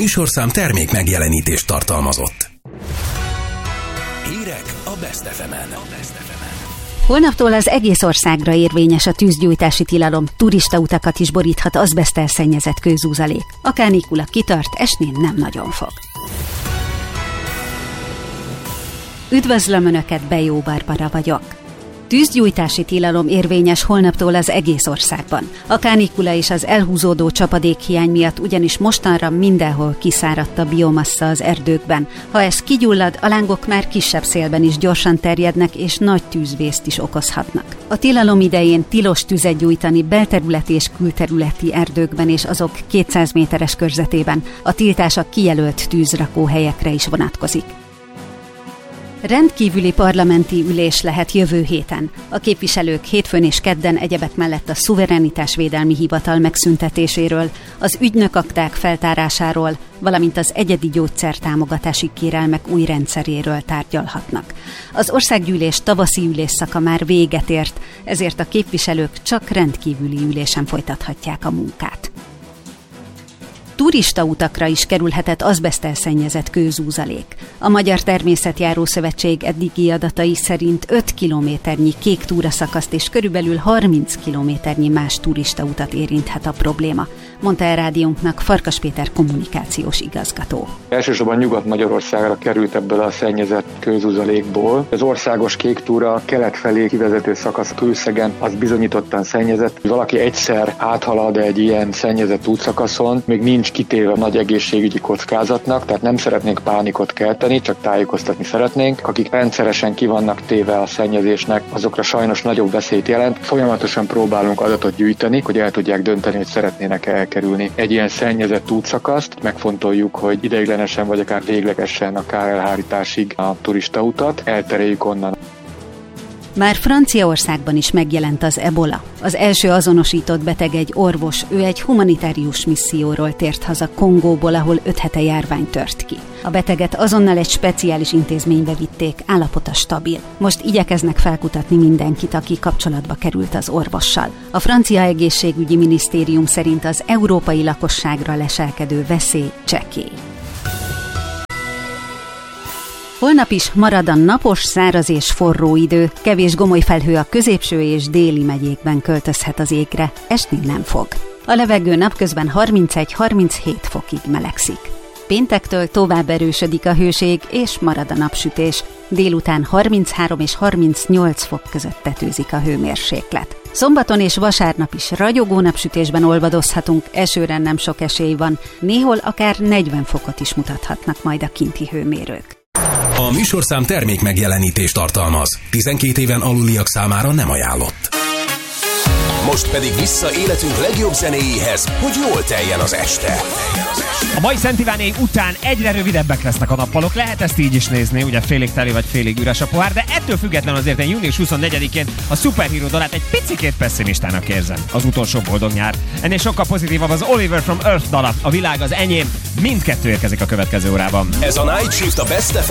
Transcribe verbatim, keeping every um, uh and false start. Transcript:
műsorszám termék megjelenítést tartalmazott. Hírek a Best ef emen. Holnaptól az egész országra érvényes a tűzgyújtási tilalom, turistautakat is boríthat azbeszttel szennyezett kőzúzalék. A kánikula kitart, esni nem nagyon fog. Üdvözlöm Önöket, Bejó Barbara vagyok. Tűzgyújtási tilalom érvényes holnaptól az egész országban. A kánikula és az elhúzódó csapadékhiány miatt ugyanis mostanra mindenhol kiszáradt a biomassa az erdőkben. Ha ez kigyullad, a lángok már kisebb szélben is gyorsan terjednek, és nagy tűzvészt is okozhatnak. A tilalom idején tilos tüzet gyújtani belterületi és külterületi erdőkben és azok kétszáz méteres körzetében. A tiltás a kijelölt tűzrakóhelyekre is vonatkozik. Rendkívüli parlamenti ülés lehet jövő héten. A képviselők hétfőn és kedden egyebek mellett a szuverenitásvédelmi hivatal megszüntetéséről, az ügynökakták feltárásáról, valamint az egyedi gyógyszertámogatási kérelmek új rendszeréről tárgyalhatnak. Az országgyűlés tavaszi ülésszaka már véget ért, ezért a képviselők csak rendkívüli ülésen folytathatják a munkát. Turistautakra is kerülhetett azbeszttel szennyezett kőzúzalék. A Magyar Természetjáró Szövetség eddigi adatai szerint öt kilométernyi kék túraszakaszt és körülbelül harminc kilométernyi más turistautat érinthet a probléma, mondta el rádiónknak Farkas Péter kommunikációs igazgató. Elsősorban Nyugat-Magyarországra került ebből a szennyezett kőzúzalékból. Az országos kék túra kelet felé kivezető szakasz Kőszegen az bizonyítottan szennyezett. Valaki egyszer áthalad egy ilyen szennyezett útszakaszon, még nincs kitéve nagy egészségügyi kockázatnak, tehát nem szeretnénk pánikot kelteni, csak tájékoztatni szeretnénk. Akik rendszeresen ki vannak téve a szennyezésnek, azokra sajnos nagyobb veszélyt jelent. Folyamatosan próbálunk adatot gyűjteni, hogy el tudják dönteni, hogy szeretnének elkerülni egy ilyen szennyezett útszakaszt. Megfontoljuk, hogy ideiglenesen vagy akár véglegesen a kárelhárításig a turistautat eltereljük onnan. Már Franciaországban is megjelent az ebola. Az első azonosított beteg egy orvos, ő egy humanitárius misszióról tért haza Kongóból, ahol öt hete járvány tört ki. A beteget azonnal egy speciális intézménybe vitték, állapota stabil. Most igyekeznek felkutatni mindenkit, aki kapcsolatba került az orvossal. A francia egészségügyi minisztérium szerint az európai lakosságra leselkedő veszély csekély. Holnap is marad a napos, száraz és forró idő, kevés gomoly felhő a középső és déli megyékben költözhet az égre, esni nem fog. A levegő napközben harmincegy-harminchét fokig melegszik. Péntektől tovább erősödik a hőség és marad a napsütés, délután harminchárom és harmincnyolc fok között tetőzik a hőmérséklet. Szombaton és vasárnap is ragyogó napsütésben olvadozhatunk, esőre nem sok esély van, néhol akár negyven fokot is mutathatnak majd a kinti hőmérők. A műsorszám termék megjelenítést tartalmaz. tizenkét éven aluliak számára nem ajánlott. Most pedig vissza életünk legjobb zenéjéhez, hogy jól teljen az este. A mai Szent Iváné után egyre rövidebbek lesznek a nappalok, lehet ezt így is nézni, ugye félig teli vagy félig üres a pohár, de ettől függetlenül azért én június huszonnegyedikén a Superhero dalát egy picikét pessimistának érzem. Az utolsó boldog nyár. Ennél sokkal pozitívabb az Oliver from Earth dala, a világ az enyém, mindkettő érkezik a következő órában. Ez a Night Shift a Best ef